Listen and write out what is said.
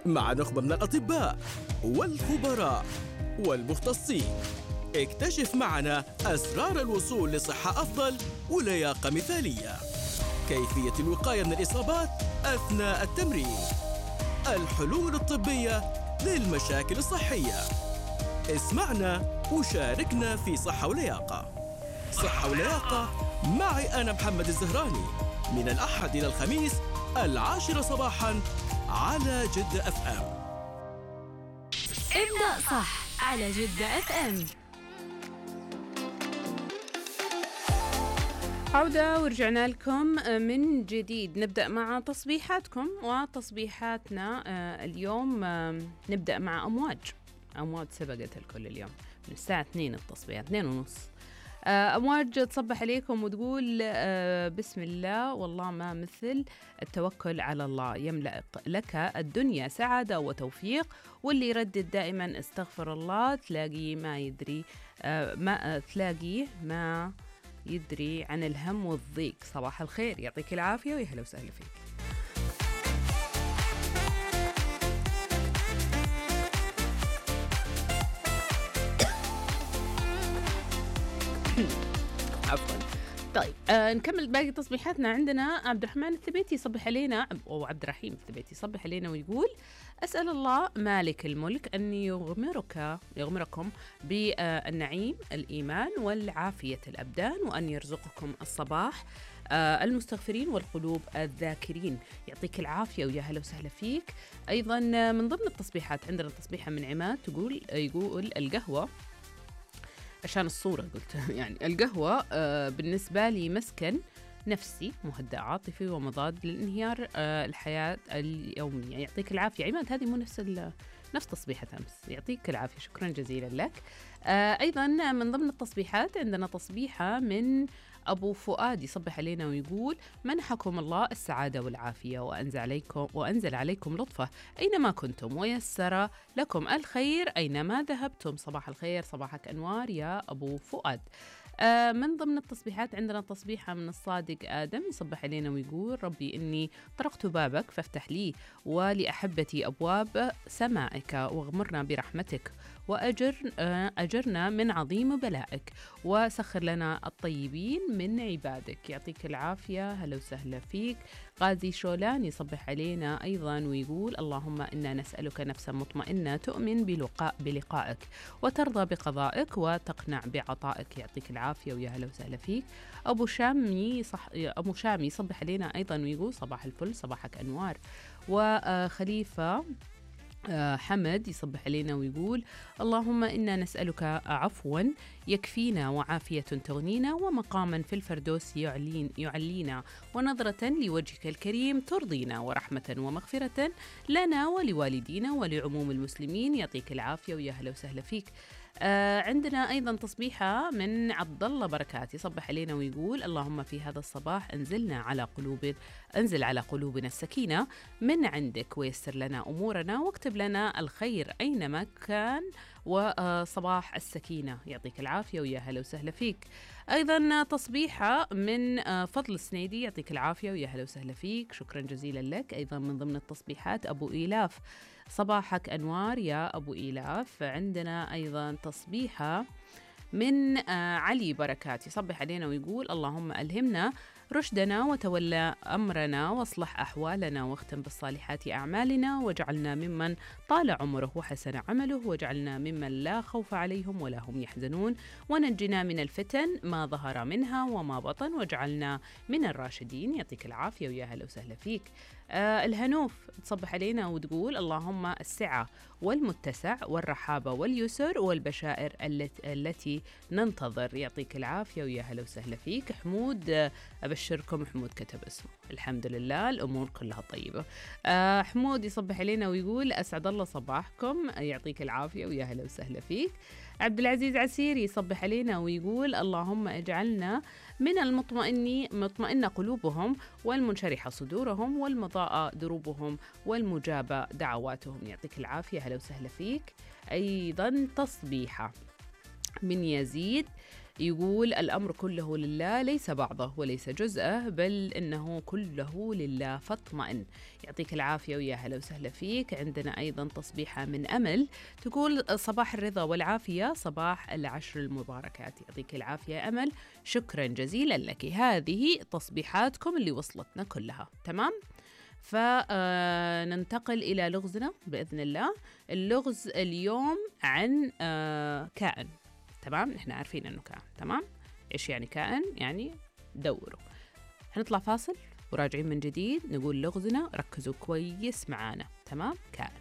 مع نخبة من الأطباء والخبراء والمختصين. اكتشف معنا أسرار الوصول لصحة أفضل ولياقة مثالية. كيفية الوقاية من الإصابات أثناء التمرين. الحلول الطبية للمشاكل الصحية. اسمعنا وشاركنا في صحة ولياقة. صحة ولياقة معي أنا محمد الزهراني، من الأحد إلى الخميس 10 صباحاً على جدة اف ام. ابدأ صح على جدة اف ام. عودة ورجعنا لكم من جديد. نبدأ مع تصبيحاتكم وتصبيحاتنا. اليوم نبدأ مع أمواج سبقت الكل اليوم من الساعة 2 التصبيحات 2:30. أمواج تصبح عليكم وتقول بسم الله والله ما مثل التوكل على الله، يملأ لك الدنيا سعادة وتوفيق، واللي يردد دائما استغفر الله تلاقيه ما يدري عن الهم والضيق. صباح الخير، يعطيك العافية ويا هلا وسهلا فيك. عفوا. طيب نكمل باقي تصبيحاتنا. عندنا عبد الرحمن الثبيتي يصبح علينا، أو عبد الرحيم الثبيتي يصبح علينا ويقول أسأل الله مالك الملك أن يغمركم بالنعيم الإيمان والعافية الأبدان، وأن يرزقكم الصباح المستغفرين والقلوب الذاكرين. يعطيك العافية ويا هلا وسهلا فيك. أيضا من ضمن التصبيحات عندنا تصبيحة من عماد يقول القهوة، عشان الصورة قلت يعني القهوة بالنسبة لي مسكن نفسي مهدئ عاطفي ومضاد للانهيار الحياة اليومية. يعطيك العافية عماد. هذه مو نفس تصبيحة أمس. يعطيك العافية، شكرا جزيلا لك. أيضا من ضمن التصبيحات عندنا تصبيحة من أبو فؤاد يصبح علينا ويقول منحكم الله السعادة والعافية وأنزل عليكم لطفه أينما كنتم، ويسر لكم الخير أينما ذهبتم. صباح الخير، صباحك أنوار يا أبو فؤاد. من ضمن التصبيحات عندنا تصبيحة من الصادق آدم يصبح علينا ويقول ربي إني طرقت بابك فافتح لي ولأحبتي أبواب سمائك، واغمرنا برحمتك، وأجرنا من عظيم بلائك، وسخر لنا الطيبين من عبادك. يعطيك العافية، هلا وسهلا فيك. غازي شولان يصبح علينا أيضا ويقول اللهم إنا نسألك نفسا مطمئنة تؤمن بلقائك وترضى بقضائك وتقنع بعطائك. يعطيك العافية ويا هلا وسهلا فيك. أبو شامي يصبح علينا أيضا ويقول صباح الفل، صباحك أنوار. وخليفة حمد يصبح علينا ويقول اللهم إنا نسألك عفوا يكفينا، وعافية تغنينا، ومقاما في الفردوس يعلينا، ونظرة لوجهك الكريم ترضينا، ورحمة ومغفرة لنا ولوالدينا ولعموم المسلمين. يعطيك العافية ويا هلا وسهلا فيك. عندنا أيضا تصبيحة من عبد الله بركات يصبح علينا ويقول اللهم في هذا الصباح انزل على قلوبنا السكينة من عندك، ويسر لنا أمورنا، واكتب لنا الخير أينما كان، وصباح السكينة. يعطيك العافية ويا هلا وسهلا فيك. أيضا تصبيحة من فضل السنيدي يعطيك العافية ويا هلا وسهلا فيك، شكرا جزيلا لك. أيضا من ضمن التصبيحات أبو إيلاف صباحك أنوار يا أبو إيلاف. عندنا أيضا تصبيحة من علي بركات يصبح علينا ويقول اللهم ألهمنا رشدنا وتولى أمرنا واصلح أحوالنا واختم بالصالحات أعمالنا، واجعلنا ممن طال عمره وحسن عمله، واجعلنا ممن لا خوف عليهم ولا هم يحزنون، ونجنا من الفتن ما ظهر منها وما بطن، واجعلنا من الراشدين. يعطيك العافية ويا هلا وسهلا فيك. الهنوف تصبح علينا وتقول اللهم السعة والمتسع والرحابة واليسر والبشائر التي ننتظر. يعطيك العافية ويا هلا وسهلا فيك. حمود أبشركم، حمود كتب اسمه، الحمد لله الأمور كلها طيبة. حمود يصبح علينا ويقول أسعد الله صباحكم، يعطيك العافية ويا هلا وسهلا فيك. عبد العزيز عسير يصبح علينا ويقول اللهم اجعلنا من مطمئنة قلوبهم، والمنشرحة صدورهم، والمضاءة دروبهم، والمجابة دعواتهم. يعطيك العافية، هلا وسهلا فيك. أيضا تصبيحة من يزيد يقول الأمر كله لله ليس بعضه وليس جزءه بل إنه كله لله فاطمئن. يعطيك العافية ويا هلا وسهلا فيك. عندنا أيضا تصبيحة من أمل تقول صباح الرضا والعافية، صباح العشر المباركات. يعطيك العافية يا أمل، شكرا جزيلا لك. هذه تصبيحاتكم اللي وصلتنا كلها، تمام؟ فننتقل إلى لغزنا بإذن الله. اللغز اليوم عن كائن، تمام؟ إحنا عارفين أنه كائن، تمام؟ إيش يعني كائن؟ يعني دوروا. هنطلع فاصل وراجعين من جديد نقول لغزنا، ركزوا كويس معانا، تمام؟ كائن.